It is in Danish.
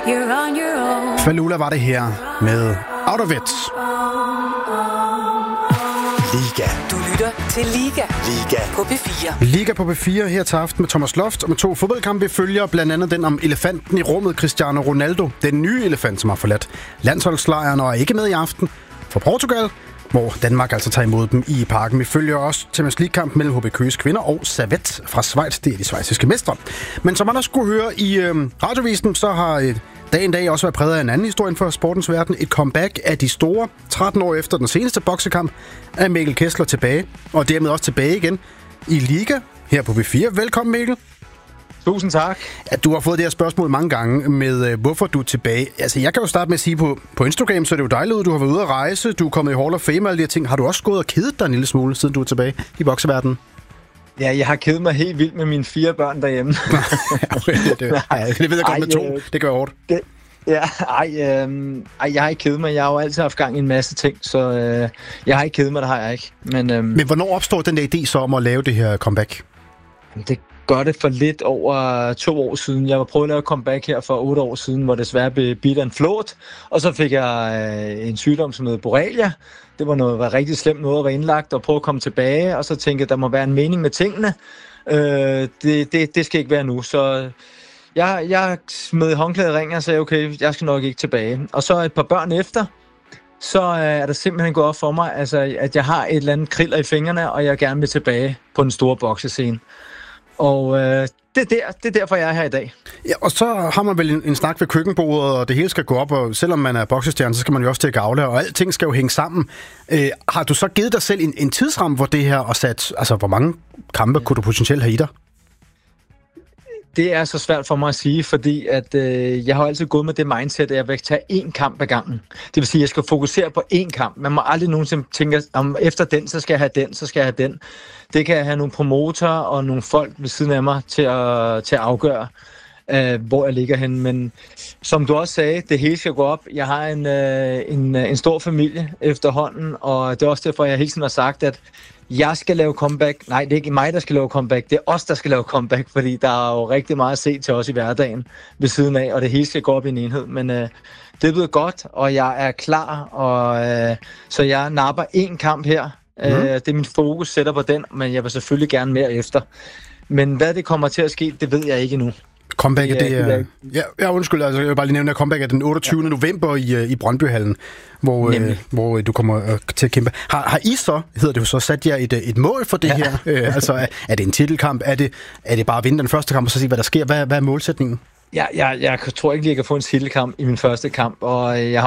Falula var det her med Out of It. Liga. Du lytter til Liga. Liga På P4. Liga på P4 her til aften med Thomas Loft og med 2 fodboldkampe. Vi følger blandt andet den om elefanten i rummet, Cristiano Ronaldo. Den nye elefant, som har forladt landsholdslejren og er ikke med i aften for Portugal, hvor Danmark altså tager imod dem i parken. Vi følger også Champions League-kamp mellem HB Køges kvinder og Servette fra Schweiz. Det er de schweiziske mestre. Men som man også skulle høre i radiovisen, så har dagen dag også været præget af en anden historie for sportens verden. Et comeback af de store. 13 år efter den seneste boksekamp er Mikkel Kessler tilbage, og dermed også tilbage igen i Liga her på P4. Velkommen, Mikkel. Tusind tak. Ja, du har fået det her spørgsmål mange gange med, hvorfor du er tilbage. Altså, jeg kan jo starte med at sige, på Instagram, så er det jo dejligt, du har været ude at rejse, du er kommet i Hall of Fame og alle de her ting. Har du også gået og kedet dig en lille smule, siden du er tilbage i bokseverdenen? Ja, jeg har kedet mig helt vildt med mine 4 børn derhjemme. Det ved jeg godt med 2. Det gør hårdt. Jeg har ikke kedet mig. Jeg har jo altid haft gang i en masse ting, så jeg har ikke kedet mig, det har jeg ikke. Men hvornår opstår den der idé så om at lave det her comeback? Det gør det for lidt over 2 år siden. Jeg var prøvet at lave comeback her for 8 år siden, hvor desværre blev bidt af en flåt. Og så fik jeg en sygdom som hed Borrelia. Det var rigtig slemt noget at være indlagt og prøve at komme tilbage. Og så tænkte jeg, der må være en mening med tingene. Det skal ikke være nu. Så jeg smed håndklædet i ringen og sagde, okay, jeg skal nok ikke tilbage. Og så et par børn efter, så er der simpelthen gået op for mig, altså, at jeg har et eller andet kriller i fingrene, og jeg gerne vil tilbage på den store boksescene. Og det er derfor, jeg er her i dag. Ja, og så har man vel en snak ved køkkenbordet, og det hele skal gå op, og selvom man er boksestjerne, så skal man jo også til at gavle, og alting skal jo hænge sammen. Har du så givet dig selv en tidsramme, hvor det her og sat, altså hvor mange kampe kunne du potentielt have i dig? Det er så svært for mig at sige, fordi at, jeg har altid gået med det mindset, at jeg vil tage 1 kamp ad gangen. Det vil sige, at jeg skal fokusere på 1 kamp. Man må aldrig nogensinde tænke, om efter den, så skal jeg have den, så skal jeg have den. Det kan jeg have nogle promotorer og nogle folk ved siden af mig til at afgøre, hvor jeg ligger henne. Men som du også sagde, det hele skal gå op. Jeg har en stor familie efterhånden, og det er også derfor, jeg hele tiden har sagt, at jeg skal lave comeback. Nej, det er ikke mig, der skal lave comeback. Det er os, der skal lave comeback, fordi der er jo rigtig meget at se til os i hverdagen ved siden af, og det hele skal gå op i en enhed. Men det er blevet godt, og jeg er klar, og så jeg napper 1 kamp her. Det er min fokus, sætter på den, men jeg vil selvfølgelig gerne mere efter. Men hvad det kommer til at ske, det ved jeg ikke endnu. Comebacket, det er... Ja, undskyld, altså, jeg vil bare lige nævne, at comeback er den 28. november i Brøndbyhallen, hvor du kommer til at kæmpe. Har I så, hedder det jo så, sat jer et mål for det her? Altså, er det en titelkamp? Er det bare at vinde den første kamp, og så se, hvad der sker? Hvad er målsætningen? Jeg tror ikke lige, jeg kan få en titelkamp i min første kamp, og jeg